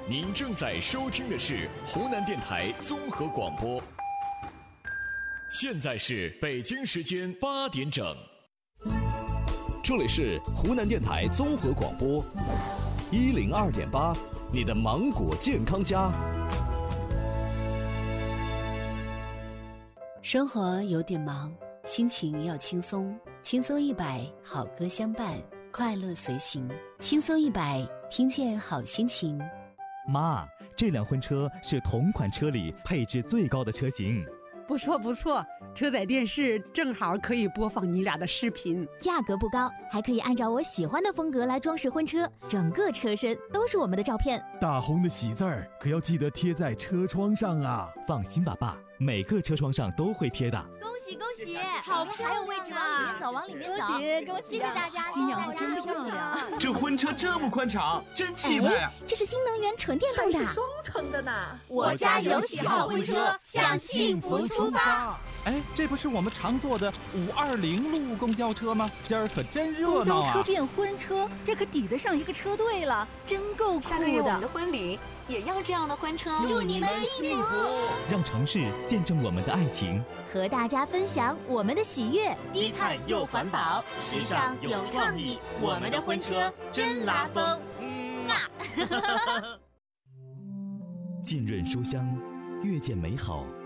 您正在收听的是湖南电台综合广播。现在是北京时间8点整， 这里是湖南电台综合广播102.8，你的芒果健康家。 生活有点忙，心情要轻松，轻松100，好歌相伴，快乐随行，轻松100，听见好心情。 妈，这辆婚车是同款车里配置最高的车型。 不错不错，车载电视正好可以播放你俩的视频。 价格不高，还可以按照我喜欢的风格来装饰婚车，整个车身都是我们的照片。 大红的喜字儿可要记得贴在车窗上啊！ 放心吧，爸，每个车窗上都会贴的。 恭喜恭喜，好漂亮啊！还有位置，往里面走， 恭喜恭喜！ 谢谢大家， 新娘子真漂亮。 这婚车这么宽敞，真气派啊！ 这是新能源纯电动的， 还是双层的呢。 我家有喜好婚车，向幸福出发。 哎，这不是我们常坐的520路公交车吗？今儿可真热闹啊！ 公交车变婚车，这可抵得上一个车队了，真够酷的。 下个月我们的婚礼也要这样的婚车。 祝你们幸福， 让城市见证我们的爱情， 和大家分享我们的喜悦。 低碳又环保，时尚有创意，我们的婚车真拉风。 浸润书香，阅见美好，